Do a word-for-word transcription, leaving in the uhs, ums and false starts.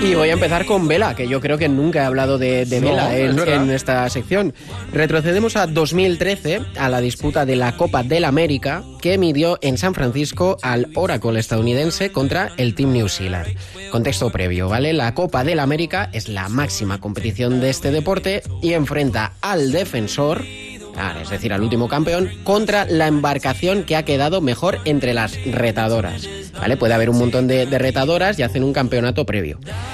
Y voy a empezar con vela, que yo creo que nunca he hablado de, de vela No, en, es verdad. en esta sección. Retrocedemos a dos mil trece, a la disputa de la Copa del América, que midió en San Francisco al Oracle estadounidense contra el Team New Zealand. Contexto previo, ¿vale? La Copa del América es la máxima competición de este deporte y enfrenta al defensor, es decir, al último campeón, contra la embarcación que ha quedado mejor entre las retadoras. ¿Vale? Puede haber un montón de, de retadoras y hacen un campeonato previo.